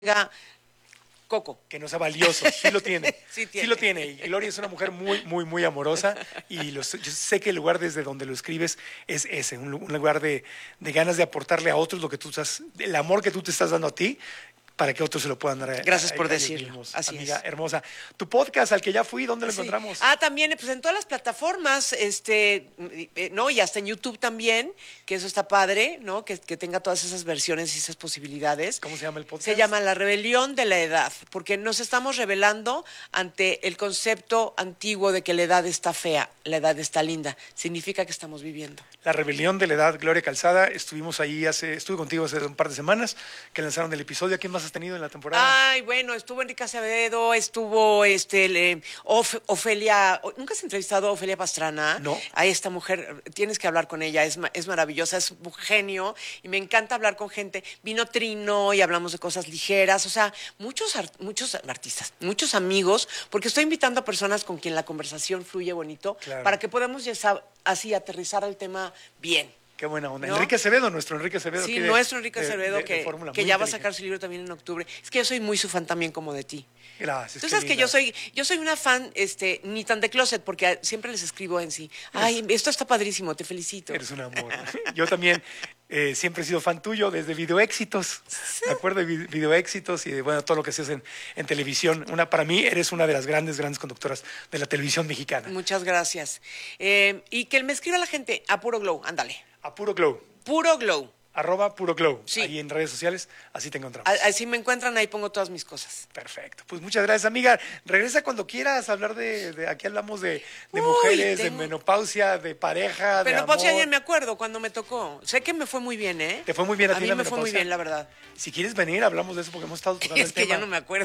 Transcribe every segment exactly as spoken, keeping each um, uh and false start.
Coco. Que no sea valioso, sí lo tiene, sí, tiene. sí lo tiene. Y Gloria es una mujer muy, muy, muy amorosa y los, yo sé que el lugar desde donde lo escribes es ese, un, un lugar de, de ganas de aportarle a otros lo que tú estás, el amor que tú te estás dando a ti, para que otros se lo puedan dar. Gracias a, por a decirlo. mismos. Así Amiga es. hermosa. Tu podcast al que ya fui, ¿dónde lo sí. encontramos? Ah, también, pues en todas las plataformas, este, eh, ¿no? Y hasta en YouTube también, que eso está padre, ¿no? Que, que tenga todas esas versiones y esas posibilidades. ¿Cómo se llama el podcast? Se llama La Rebelión de la Edad, porque nos estamos rebelando ante el concepto antiguo de que la edad está fea, la edad está linda. Significa que estamos viviendo. La Rebelión de la Edad, Gloria Calzada. Estuvimos ahí hace, estuve contigo hace un par de semanas que lanzaron el episodio. ¿A quién más has tenido en la temporada? Ay, bueno, estuvo Enrique Acevedo, estuvo este le, Of, Ofelia. ¿Nunca has entrevistado a Ofelia Pastrana? No. A esta mujer, tienes que hablar con ella, es, es maravillosa, es un genio y me encanta hablar con gente. Vino Trino y hablamos de cosas ligeras, o sea, muchos, art, muchos artistas, muchos amigos, porque estoy invitando a personas con quien la conversación fluye bonito, claro, para que podamos ya así aterrizar el tema bien. Qué buena onda. ¿No? Enrique Acevedo, nuestro Enrique Acevedo. Sí, de, nuestro Enrique de, Acevedo, de, que, de que ya va a sacar su libro también en octubre. Es que yo soy muy su fan también como de ti. Gracias. Tú sabes que yo soy, yo soy una fan, este, ni tan de closet, porque siempre les escribo en sí. Ay, esto está padrísimo, te felicito. Eres un amor. Yo también eh, siempre he sido fan tuyo desde Video Éxitos. Sí. Me acuerdo de Video Éxitos y de bueno, todo lo que haces en, en televisión. Una, para mí eres una de las grandes, grandes conductoras de la televisión mexicana. Muchas gracias. Eh, y que me escriba la gente a Puro Glow, ándale. A Puro Glow. Puro Glow. Arroba Puro Glow. Sí. Ahí en redes sociales, así te encontramos. Así me encuentran, ahí pongo todas mis cosas. Perfecto. Pues muchas gracias, amiga. Regresa cuando quieras a hablar de, de aquí hablamos de, de Uy, mujeres, tengo... de menopausia, de pareja, de Menopausia amor. ya me acuerdo cuando me tocó. Sé que me fue muy bien, ¿eh? Te fue muy bien a, a ti mí la me fue muy bien, la verdad. Si quieres venir, hablamos de eso porque hemos estado tocando es el que tema. ya no me acuerdo.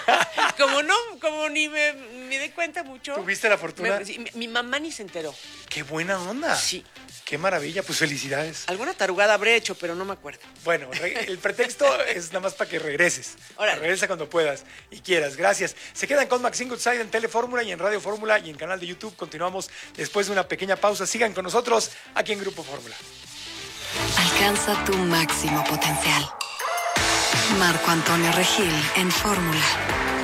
como no, como ni me, me di cuenta mucho. ¿Tuviste la fortuna? Me, sí, mi, mi mamá ni se enteró. ¡Qué buena onda! Sí. ¡Qué maravilla! Pues felicidades. Alguna tarugada habré hecho, pero no me acuerdo. Bueno, el pretexto es nada más para que regreses. Órale. Regresa cuando puedas y quieras. Gracias. Se quedan con Maxine Goodside en Telefórmula y en Radio Fórmula y en canal de YouTube. Continuamos después de una pequeña pausa. Sigan con nosotros aquí en Grupo Fórmula. Alcanza tu máximo potencial. Marco Antonio Regil en Fórmula.